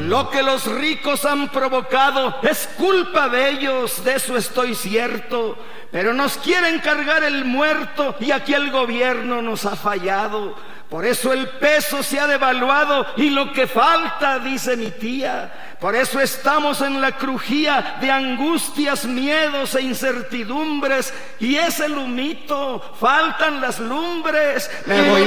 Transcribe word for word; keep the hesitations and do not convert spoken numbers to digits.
Lo que los ricos han provocado es culpa de ellos, de eso estoy cierto. Pero nos quieren cargar el muerto y aquí el gobierno nos ha fallado. Por eso el peso se ha devaluado y lo que falta, dice mi tía. Por eso estamos en la crujía de angustias, miedos e incertidumbres. Y es el humito, faltan las lumbres. Me voy